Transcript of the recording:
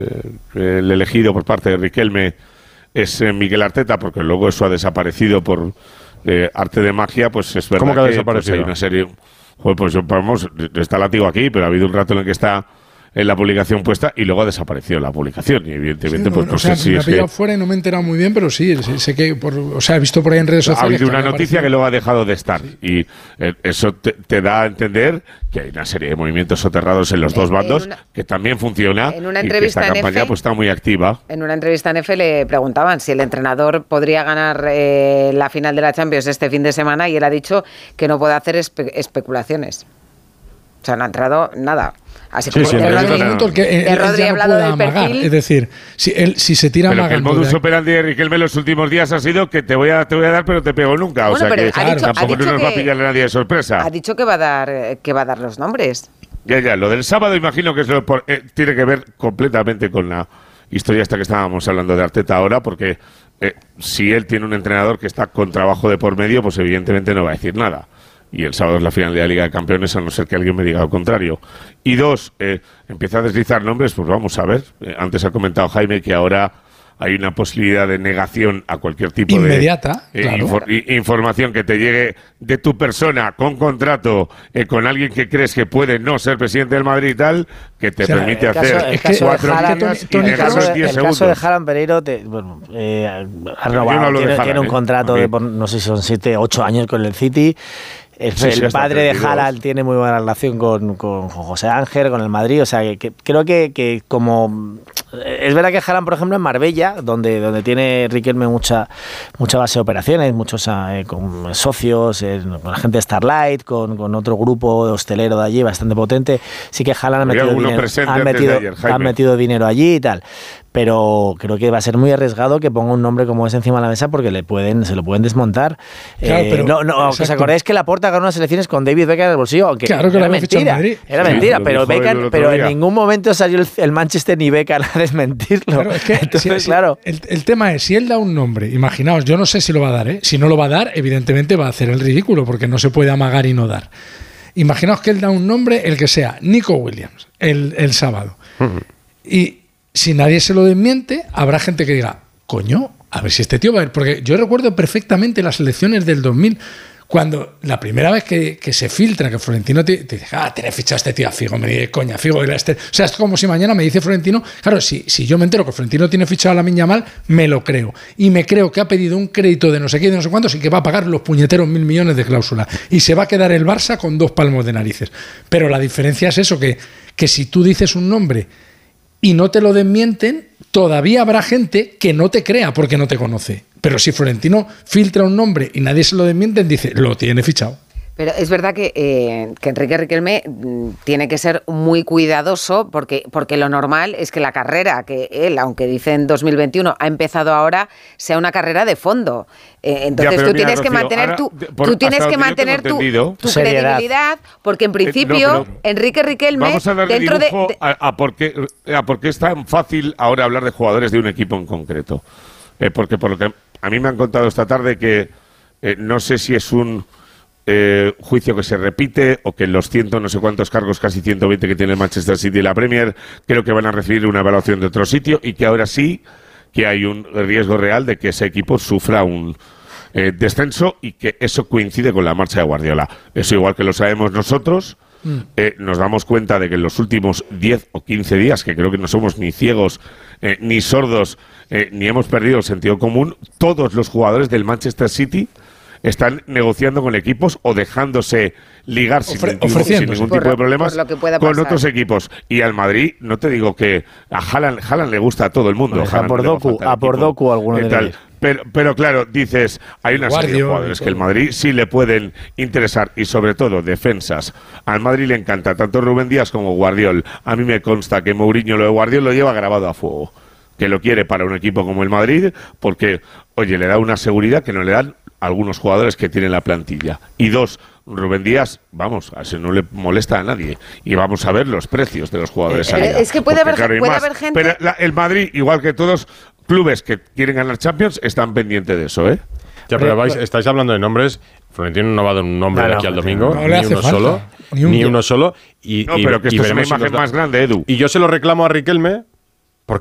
el elegido por parte de Riquelme es Mikel Arteta, porque luego eso ha desaparecido por arte de magia, pues es verdad. ¿Cómo que ha desaparecido? Pues hay una serie... Pues vamos, está látigo aquí, pero ha habido un rato en el que está en la publicación puesta y luego ha desaparecido la publicación. Y evidentemente, sí, pues no sé si me es ha pillado que... fuera y no me he enterado muy bien, pero sí, sé que, he visto por ahí en redes sociales. Ha habido una noticia aparecido. que luego ha dejado de estar. Sí. Y eso te da a entender que hay una serie de movimientos soterrados en los dos bandos que también funciona en una y que esta campaña pues está muy activa. En una entrevista en F le preguntaban si el entrenador podría ganar la final de la Champions este fin de semana y él ha dicho que no puede hacer especulaciones. O sea, no ha entrado nada. Así como Rodri ha hablado del perfil. Es decir, si se tira pero que el modus operandi de Riquelme los últimos días ha sido que te voy a dar pero te pego nunca. Bueno, o sea que tampoco nos va a pillar a nadie de sorpresa. Ha dicho que va a dar los nombres. Ya, lo del sábado imagino que tiene que ver completamente con la historia esta que estábamos hablando de Arteta ahora, porque si él tiene un entrenador que está con trabajo de por medio, pues evidentemente no va a decir nada. Y el sábado es la final de la Liga de Campeones, a no ser que alguien me diga lo contrario. Y dos, empieza a deslizar nombres, pues vamos a ver. Antes ha comentado Jaime que ahora hay una posibilidad de negación a cualquier tipo inmediata, de claro. información que te llegue de tu persona con contrato con alguien que crees que puede no ser presidente del Madrid y tal, que te permite hacer 4 años y negarlo en 10 segundos. El caso de Haaland, Pereiro, ha robado, tiene un contrato de, no sé si son 7, 8 años con el City. El padre de Haaland tiene muy buena relación con José Ángel, con el Madrid, o sea, que creo que como... Es verdad que Haaland, por ejemplo, en Marbella, donde tiene Riquelme mucha base de operaciones, muchos con socios, con la gente de Starlight, con otro grupo hostelero de allí bastante potente, sí que Haaland ha metido dinero allí y tal. Pero creo que va a ser muy arriesgado que ponga un nombre como ese encima de la mesa porque se lo pueden desmontar. Claro, pero ¿os acordáis que Laporta ganó unas elecciones con David Beckham en el bolsillo? Aunque claro que era mentira. Era mentira, pero Beckham, pero en ningún momento salió el Manchester ni Beckham a desmentirlo. Claro, es que entonces, claro. El tema es, si él da un nombre, imaginaos, yo no sé si lo va a dar, si no lo va a dar, evidentemente va a hacer el ridículo porque no se puede amagar y no dar. Imaginaos que él da un nombre, el que sea, Nico Williams, el sábado. Y si nadie se lo desmiente, habrá gente que diga, coño, a ver si este tío va a ir. Porque yo recuerdo perfectamente las elecciones del 2000, cuando la primera vez que se filtra que Florentino te dice, tenés fichado a este tío a Figo, me dice, coña, Figo era este. O sea, es como si mañana me dice Florentino, claro, si yo me entero que Florentino tiene fichado a Lamine Yamal, me lo creo. Y me creo que ha pedido un crédito de no sé qué, de no sé cuántos, y que va a pagar los puñeteros 1.000 millones de cláusula. Y se va a quedar el Barça con 2 palmos de narices. Pero la diferencia es eso, que si tú dices un nombre y no te lo desmienten, todavía habrá gente que no te crea porque no te conoce. Pero si Florentino filtra un nombre y nadie se lo desmiente, dice, lo tiene fichado. Pero es verdad que Enrique Riquelme tiene que ser muy cuidadoso porque lo normal es que la carrera que él, aunque dice en 2021, ha empezado ahora, sea una carrera de fondo. Entonces tú tienes que mantener tu credibilidad, porque en principio Enrique Riquelme... Vamos a darle dibujo a por qué es tan fácil ahora hablar de jugadores de un equipo en concreto. Porque por lo que a mí me han contado esta tarde que no sé si es un juicio que se repite o que los no sé cuántos cargos, casi 120 que tiene el Manchester City y la Premier, creo que van a recibir una evaluación de otro sitio y que ahora sí que hay un riesgo real de que ese equipo sufra un descenso y que eso coincide con la marcha de Guardiola. Eso igual que lo sabemos nosotros, nos damos cuenta de que en los últimos 10 o 15 días, que creo que no somos ni ciegos ni sordos, ni hemos perdido el sentido común, todos los jugadores del Manchester City están negociando con equipos o dejándose ligar sin ningún tipo de problemas con otros equipos. Y al Madrid, no te digo que a Haaland le gusta a todo el mundo. A por Doku alguno de ellos. Pero claro, dices, hay una serie de jugadores que el Madrid sí le pueden interesar y sobre todo defensas. Al Madrid le encanta tanto Rubén Díaz como Guardiol. A mí me consta que Mourinho lo de Guardiol lo lleva grabado a fuego. Que lo quiere para un equipo como el Madrid porque, oye, le da una seguridad que no le dan algunos jugadores que tienen la plantilla. Y dos, Rubén Díaz, vamos, a eso no le molesta a nadie. Y vamos a ver los precios de los jugadores. Es que puede haber gente... Pero el Madrid, igual que todos clubes que quieren ganar Champions, están pendientes de eso, ¿eh? Ya, pero estáis hablando de nombres. Florentino no va a dar un nombre de aquí al domingo, no ni uno solo. Ni uno solo. Pero que esto es una imagen más grande, Edu. Y yo se lo reclamo a Riquelme